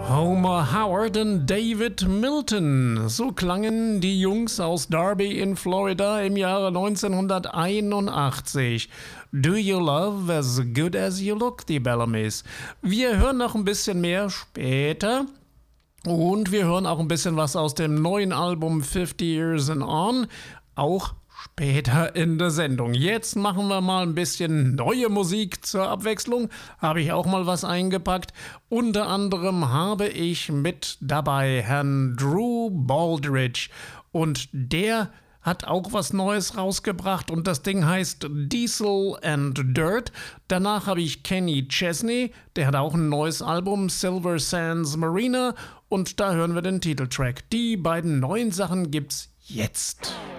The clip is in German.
Homer Howard und David Milton. So klangen die Jungs aus Darby in Florida im Jahre 1981. Do You Love As Good As You Look, die Bellamys. Wir hören noch ein bisschen mehr später. Und wir hören auch ein bisschen was aus dem neuen Album 50 Years and On. Auch später in der Sendung. Jetzt machen wir mal ein bisschen neue Musik zur Abwechslung. Habe ich auch mal was eingepackt. Unter anderem habe ich mit dabei Herrn Drew Baldridge. Und der hat auch was Neues rausgebracht und das Ding heißt Diesel and Dirt. Danach habe ich Kenny Chesney, der hat auch ein neues Album, Silver Sands Marina. Und da hören wir den Titeltrack. Die beiden neuen Sachen gibt's jetzt.